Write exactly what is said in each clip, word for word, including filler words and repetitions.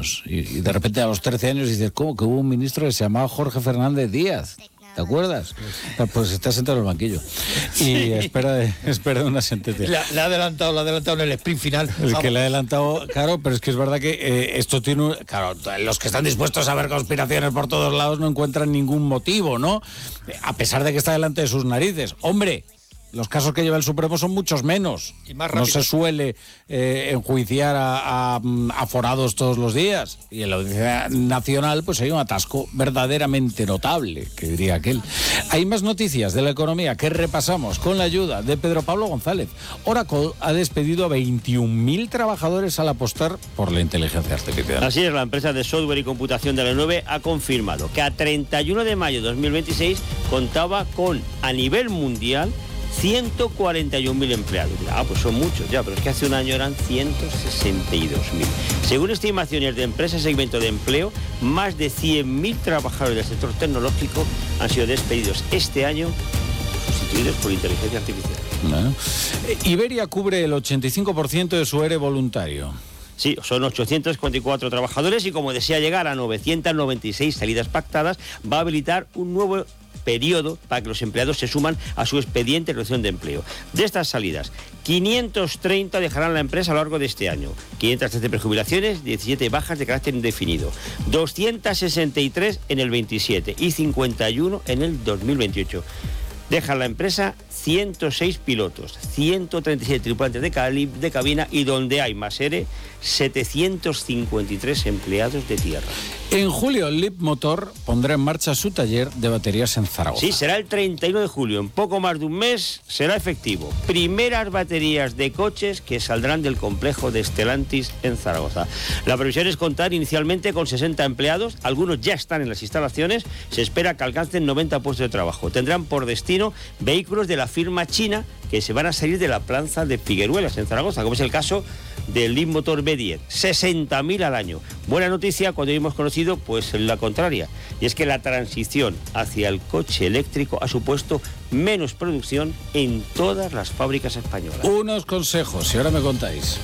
años. Y, y de repente a los trece años dices, ¿cómo? Que hubo un ministro que se llamaba Jorge Fernández Díaz. ¿Te acuerdas? Pues está sentado en el banquillo. Y sí. espera, espera una sentencia. Le, le ha adelantado, le ha adelantado en el sprint final. El Vamos. que le ha adelantado, claro, pero es que es verdad que eh, esto tiene un, claro, los que están dispuestos a ver conspiraciones por todos lados no encuentran ningún motivo, ¿no? A pesar de que está delante de sus narices. ¡Hombre! Los casos que lleva el Supremo son muchos menos. Y más no se suele eh, enjuiciar a, a, a forados todos los días. Y en la Audiencia Nacional pues hay un atasco verdaderamente notable, que diría aquel. Hay más noticias de la economía que repasamos con la ayuda de Pedro Pablo González. Oracle ha despedido a veintiún mil trabajadores al apostar por la inteligencia artificial. Así es, la empresa de software y computación de la nube ha confirmado que a treinta y uno de mayo de dos mil veintiséis contaba con, a nivel mundial, ciento cuarenta y un mil empleados. Ah, pues son muchos ya, pero es que hace un año eran ciento sesenta y dos mil. Según estimaciones de empresas segmento de empleo, más de cien mil trabajadores del sector tecnológico han sido despedidos este año, sustituidos por inteligencia artificial. Bueno. Iberia cubre el ochenta y cinco por ciento de su E R E voluntario. Sí, son ochocientos cuarenta y cuatro trabajadores y como desea llegar a novecientas noventa y seis salidas pactadas, va a habilitar un nuevo periodo para que los empleados se suman a su expediente de relación de empleo. De estas salidas, quinientos treinta dejarán la empresa a lo largo de este año, quinientas trece prejubilaciones, diecisiete bajas de carácter indefinido, doscientas sesenta y tres en el veintisiete y cincuenta y uno en el dos mil veintiocho. Dejan la empresa ciento seis pilotos, ciento treinta y siete tripulantes de, cali, de cabina y donde hay más E R E, setecientos cincuenta y tres empleados de tierra. En julio, Leapmotor pondrá en marcha su taller de baterías en Zaragoza. Sí, será el treinta y uno de julio. En poco más de un mes será efectivo. Primeras baterías de coches que saldrán del complejo de Stellantis en Zaragoza. La previsión es contar inicialmente con sesenta empleados. Algunos ya están en las instalaciones. Se espera que alcancen noventa puestos de trabajo. Tendrán por destino vehículos de la firma china que se van a salir de la plaza de Figueruelas en Zaragoza, como es el caso del Leapmotor B diez, sesenta mil al año. Buena noticia cuando hemos conocido pues la contraria, y es que la transición hacia el coche eléctrico ha supuesto menos producción en todas las fábricas españolas. Unos consejos, y ahora me contáis.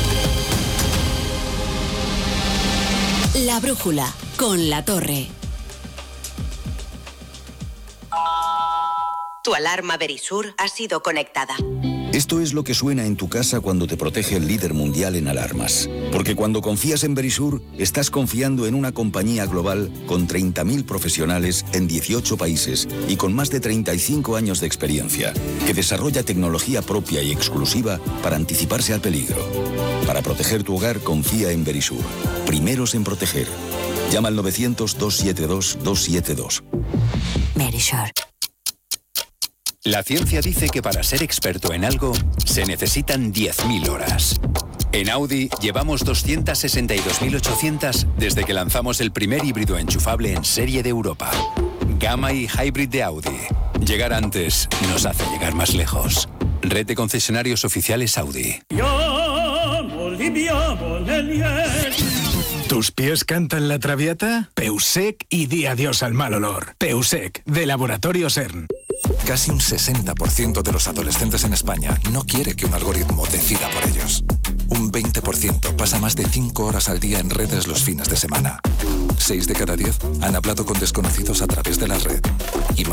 La brújula, con La Torre. Tu alarma Verisur ha sido conectada. Esto es lo que suena en tu casa cuando te protege el líder mundial en alarmas. Porque cuando confías en Verisur, estás confiando en una compañía global con treinta mil profesionales en dieciocho países y con más de treinta y cinco años de experiencia, que desarrolla tecnología propia y exclusiva para anticiparse al peligro. Para proteger tu hogar, confía en Verisur. Primeros en proteger. Llama al novecientos, doscientos setenta y dos, doscientos setenta y dos. Verisur. La ciencia dice que para ser experto en algo se necesitan diez mil horas. En Audi llevamos doscientas sesenta y dos mil ochocientas desde que lanzamos el primer híbrido enchufable en serie de Europa. Gamma y Hybrid de Audi. Llegar antes nos hace llegar más lejos. Red de concesionarios oficiales Audi. ¿Tus pies cantan la traviata? Peusec y di adiós al mal olor. Peusec, de Laboratorio CERN. Casi un sesenta por ciento de los adolescentes en España no quiere que un algoritmo decida por ellos. Un veinte por ciento pasa más de cinco horas al día en redes los fines de semana. seis de cada diez han hablado con desconocidos a través de la red. Y más